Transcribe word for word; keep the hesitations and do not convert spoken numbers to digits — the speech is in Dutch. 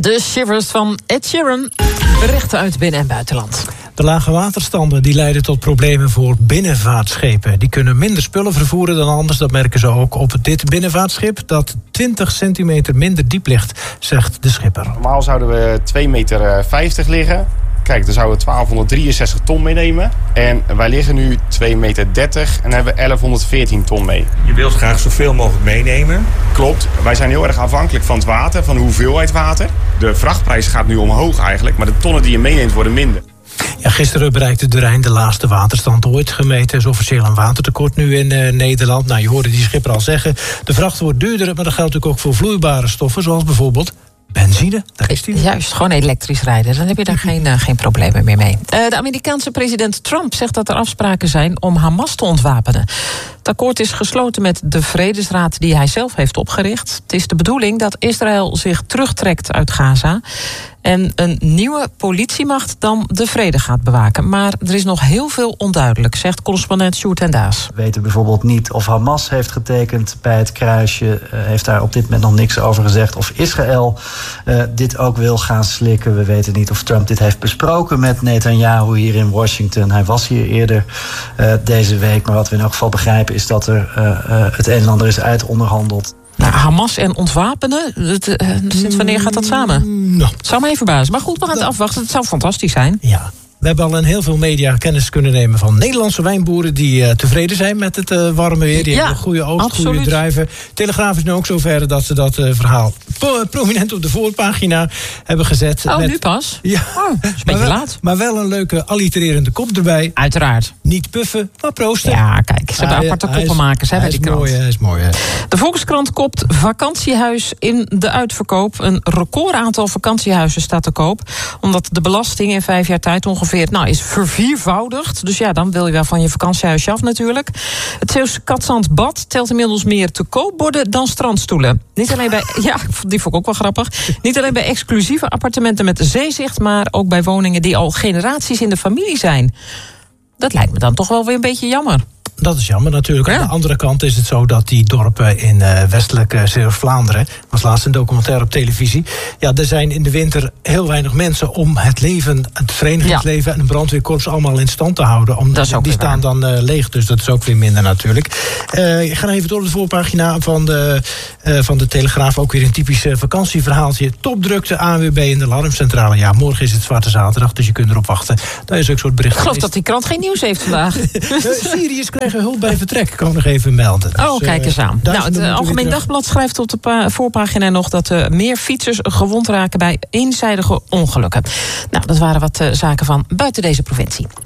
De Shivers van Ed Sheeran. Berichten uit binnen- en buitenland. De lage waterstanden die leiden tot problemen voor binnenvaartschepen. Die kunnen minder spullen vervoeren dan anders. Dat merken ze ook op dit binnenvaartschip dat twintig centimeter minder diep ligt, zegt de schipper. Normaal zouden we twee meter vijftig liggen. Kijk, dan zouden we twaalfhonderddrieënzestig ton meenemen. En wij liggen nu twee meter dertig en hebben elfhonderdveertien ton mee. Je wilt graag zoveel mogelijk meenemen. Klopt. Wij zijn heel erg afhankelijk van het water, van de hoeveelheid water. De vrachtprijs gaat nu omhoog eigenlijk, maar de tonnen die je meeneemt worden minder. Ja, gisteren bereikte de Rijn de laagste waterstand ooit gemeten. Er is officieel een watertekort nu in uh, Nederland. Nou, je hoorde die schipper al zeggen. De vracht wordt duurder, maar dat geldt natuurlijk ook voor vloeibare stoffen, zoals bijvoorbeeld benzine. Daar is die. Juist, gewoon elektrisch rijden. Dan heb je daar geen, uh, geen problemen meer mee. Uh, de Amerikaanse president Trump zegt dat er afspraken zijn om Hamas te ontwapenen. Het akkoord is gesloten met de Vredesraad die hij zelf heeft opgericht. Het is de bedoeling dat Israël zich terugtrekt uit Gaza en een nieuwe politiemacht dan de vrede gaat bewaken. Maar er is nog heel veel onduidelijk, zegt correspondent Sjoerd en Daas. We weten bijvoorbeeld niet of Hamas heeft getekend bij het kruisje. Uh, heeft daar op dit moment nog niks over gezegd. Of Israël uh, dit ook wil gaan slikken. We weten niet of Trump dit heeft besproken met Netanyahu hier in Washington. Hij was hier eerder uh, deze week. Maar wat we in elk geval begrijpen is dat er uh, uh, het een en ander is uitonderhandeld. Nou, Hamas en ontwapenen, het, uh, sinds wanneer gaat dat samen? Nou. Het zou me even verbazen. Maar goed, we gaan het afwachten. Het zou fantastisch zijn. Ja. We hebben al in heel veel media kennis kunnen nemen van Nederlandse wijnboeren die uh, tevreden zijn met het uh, warme weer. Die ja, hebben een goede oogst, goede druiven. Telegraaf is nu ook zover dat ze dat uh, verhaal pro- prominent op de voorpagina hebben gezet. Oh, met, nu pas? Ja, oh, dat is een beetje maar wel, laat. Maar wel een leuke allitererende kop erbij. Uiteraard. Niet puffen, maar proosten. Ja, kijk, ze hebben aparte koppenmakers bij die krant. Mooi, hij is mooi, hè. De Volkskrant kopt vakantiehuis in de uitverkoop. Een recordaantal vakantiehuizen staat te koop. Omdat de belasting in vijf jaar tijd ongeveer nou, is verviervoudigd. Dus ja, dan wil je wel van je vakantiehuisje af natuurlijk. Het Zeeuwse Katzandbad telt inmiddels meer te koopborden dan strandstoelen. Niet alleen bij, ja, die vond ik ook wel grappig. Niet alleen bij exclusieve appartementen met zeezicht, maar ook bij woningen die al generaties in de familie zijn. Dat lijkt me dan toch wel weer een beetje jammer. Dat is jammer natuurlijk. Ja. Aan de andere kant is het zo dat die dorpen in uh, westelijke Zeeuws-Vlaanderen, was laatst een documentaire op televisie, ja, er zijn in de winter heel weinig mensen om het leven, het verenigingsleven ja. en een brandweerkorps allemaal in stand te houden. Om, die staan waar. dan uh, leeg, dus dat is ook weer minder natuurlijk. Uh, ik ga even door de voorpagina van de, uh, van de Telegraaf, ook weer een typisch uh, vakantieverhaaltje. Topdrukte A N W B in de alarmcentrale. Ja, morgen is het Zwarte Zaterdag, dus je kunt erop wachten. Daar is ook een soort bericht. Ik geloof dat die krant geen nieuws heeft vandaag. Syriërs krijgen hulp bij vertrek, kan ik nog even melden. Dus, oh, kijk eens aan. Uh, nou, het Algemeen Dagblad schrijft op de pa- voorpagina nog dat uh, meer fietsers gewond raken bij eenzijdige ongelukken. Nou, dat waren wat uh, zaken van buiten deze provincie.